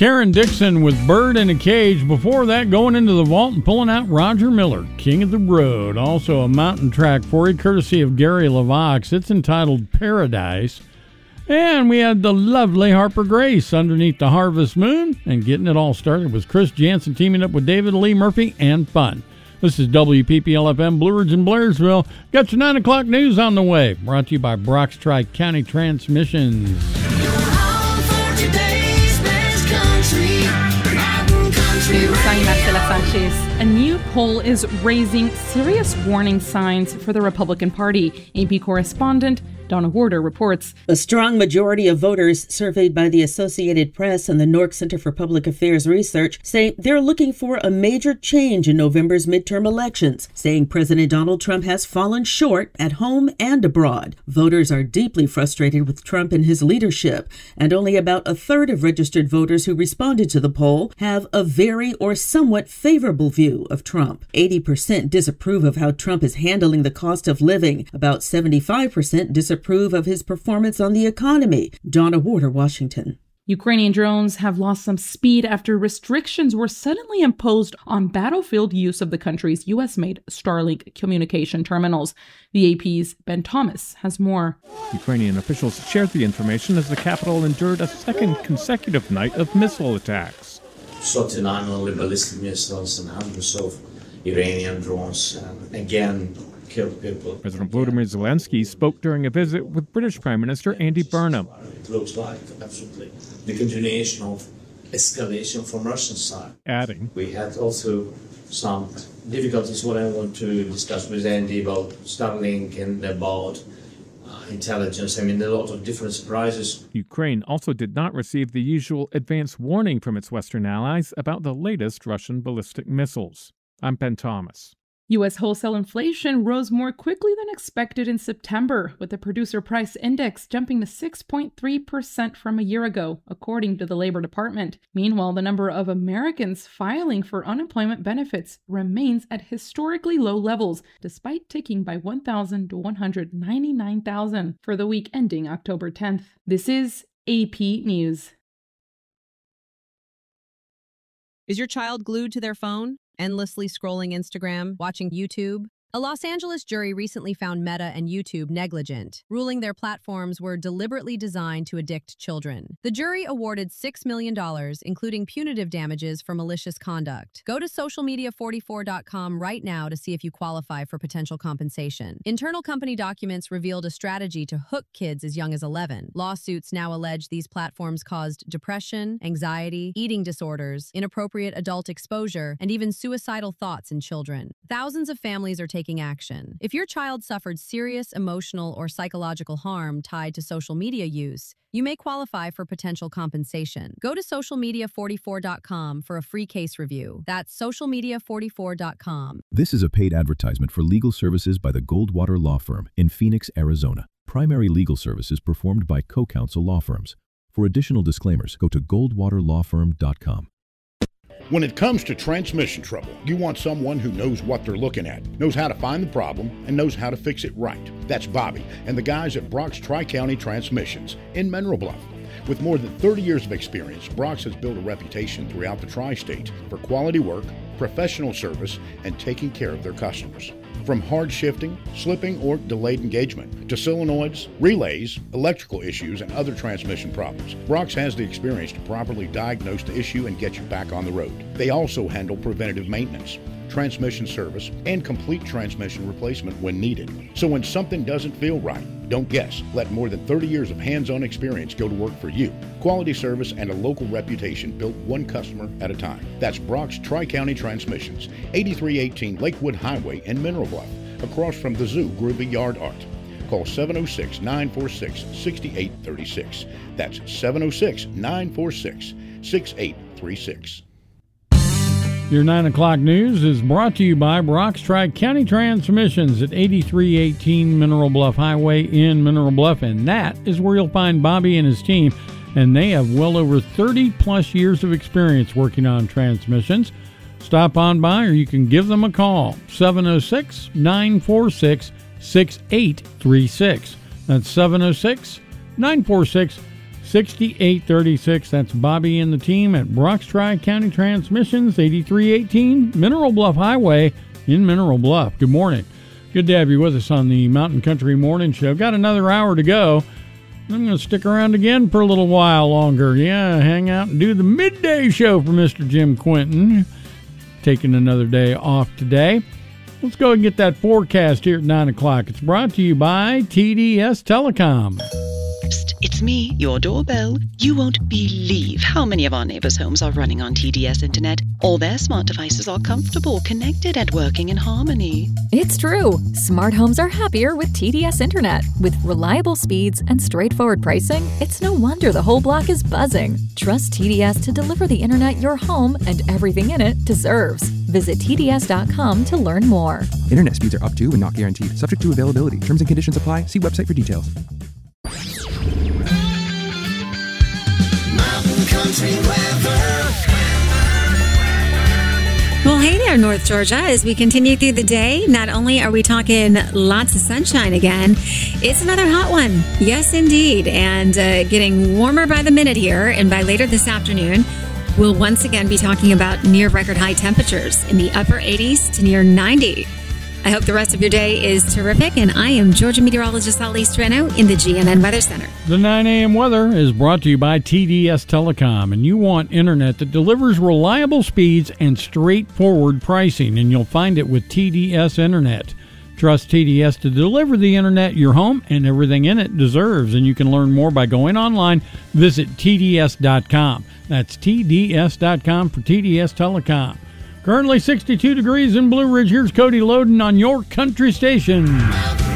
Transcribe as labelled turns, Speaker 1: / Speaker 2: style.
Speaker 1: Karen Dixon with Bird in a Cage. Before that, going into the vault and pulling out Roger Miller, King of the Road. Also a mountain track for you, courtesy of Gary LaVox. It's entitled Paradise. And we had the lovely Harper Grace, Underneath the Harvest Moon. And getting it all started was Chris Jansen teaming up with David Lee Murphy and Fun. This is WPPL-FM, Blue Ridge in Blairsville. Got your 9 o'clock news on the way. Brought to you by Brock's Tri-County Transmissions.
Speaker 2: I'm Marcela Sanchez. A new poll is raising serious warning signs for the Republican Party. AP correspondent Donna Warder reports.
Speaker 3: A strong majority of voters surveyed by the Associated Press and the Nork Center for Public Affairs Research say they're looking for a major change in November's midterm elections, saying President Donald Trump has fallen short at home and abroad. Voters are deeply frustrated with Trump and his leadership, and only about a third of registered voters who responded to the poll have a very or somewhat favorable view of Trump. 80% disapprove of how Trump is handling the cost of living. About 75% disapprove of his performance on the economy. Donna Warder, Washington.
Speaker 2: Ukrainian drones have lost some speed after restrictions were suddenly imposed on battlefield use of the country's U.S.-made Starlink communication terminals. The AP's Ben Thomas has more.
Speaker 4: Ukrainian officials shared the information as the capital endured a second consecutive night of missile attacks.
Speaker 5: Ballistic missiles and hundreds of Iranian drones, and again, killed people.
Speaker 4: President Volodymyr Zelensky spoke during a visit with British Prime Minister Andy Burnham.
Speaker 5: It looks like absolutely the continuation of escalation from Russian side.
Speaker 4: Adding,
Speaker 5: we had also some difficulties, what I want to discuss with Andy about Starlink and about intelligence. I mean, a lot of different surprises.
Speaker 4: Ukraine also did not receive the usual advance warning from its Western allies about the latest Russian ballistic missiles. I'm Ben Thomas.
Speaker 2: U.S. wholesale inflation rose more quickly than expected in September, with the producer price index jumping to 6.3% from a year ago, according to the Labor Department. Meanwhile, the number of Americans filing for unemployment benefits remains at historically low levels, despite ticking by 1,000 to 199,000 for the week ending October 10th. This is AP News.
Speaker 6: Is your child glued to their phone? Endlessly scrolling Instagram, watching YouTube? A Los Angeles jury recently found Meta and YouTube negligent, ruling their platforms were deliberately designed to addict children. The jury awarded $6 million, including punitive damages for malicious conduct. Go to socialmedia44.com right now to see if you qualify for potential compensation. Internal company documents revealed a strategy to hook kids as young as 11. Lawsuits now allege these platforms caused depression, anxiety, eating disorders, inappropriate adult exposure, and even suicidal thoughts in children. Thousands of families are taking action. If your child suffered serious emotional or psychological harm tied to social media use, you may qualify for potential compensation. Go to socialmedia44.com for a free case review. That's socialmedia44.com.
Speaker 7: This is a paid advertisement for legal services by the Goldwater Law Firm in Phoenix, Arizona. Primary legal services performed by co-counsel law firms. For additional disclaimers, go to goldwaterlawfirm.com.
Speaker 8: When it comes to transmission trouble, you want someone who knows what they're looking at, knows how to find the problem, and knows how to fix it right. That's Bobby and the guys at Brock's Tri-County Transmissions in Mineral Bluff. With more than 30 years of experience, Brock's has built a reputation throughout the tri-state for quality work, professional service, and taking care of their customers. From hard shifting, slipping, or delayed engagement to solenoids, relays, electrical issues, and other transmission problems, Brock's has the experience to properly diagnose the issue and get you back on the road. They also handle preventative maintenance, transmission service, and complete transmission replacement when needed. So when something doesn't feel right, don't guess. Let more than 30 years of hands-on experience go to work for you. Quality service and a local reputation built one customer at a time. That's Brock's Tri-County Transmissions, 8318 Lakewood Highway in Mineral Bluff, across from the Zoo Groovy Yard Art. Call 706-946-6836. That's 706-946-6836.
Speaker 1: Your 9 o'clock news is brought to you by Brock's Tri-County Transmissions at 8318 Mineral Bluff Highway in Mineral Bluff, and that is where you'll find Bobby and his team, and they have well over 30-plus years of experience working on transmissions. Stop on by, or you can give them a call, 706-946-6836. That's 706-946-6836. 6836. That's Bobby and the team at Brock's Tri-County Transmissions, 8318 Mineral Bluff Highway in Mineral Bluff. Good morning. Good to have you with us on the Mountain Country Morning Show. Got another hour to go. I'm going to stick around again for a little while longer. Yeah, hang out and do the midday show for Mr. Jim Quinton. Taking another day off today. Let's go and get that forecast here at 9 o'clock. It's brought to you by TDS Telecom.
Speaker 9: It's me, your doorbell. You won't believe how many of our neighbors' homes are running on TDS Internet. All their smart devices are comfortable, connected, and working in harmony.
Speaker 10: It's true. Smart homes are happier with TDS Internet. With reliable speeds and straightforward pricing, it's no wonder the whole block is buzzing. Trust TDS to deliver the internet your home and everything in it deserves. Visit TDS.com to learn more.
Speaker 11: Internet speeds are up to and not guaranteed. Subject to availability. Terms and conditions apply. See website for details.
Speaker 12: Mountain Country weather.
Speaker 13: Well, hey there, North Georgia. As we continue through the day, not only are we talking lots of sunshine again, it's another hot one. Yes, indeed. And getting warmer by the minute here. And by later this afternoon, we'll once again be talking about near record high temperatures in the upper 80s to near 90. I hope the rest of your day is terrific, and I am Georgia meteorologist Holly Strano in the GNN Weather Center.
Speaker 1: The 9 a.m. weather is brought to you by TDS Telecom, and you want internet that delivers reliable speeds and straightforward pricing, and you'll find it with TDS Internet. Trust TDS to deliver the internet your home and everything in it deserves, and you can learn more by going online. Visit TDS.com. That's TDS.com for TDS Telecom. Currently 62 degrees in Blue Ridge. Here's Cody Loden on your country station.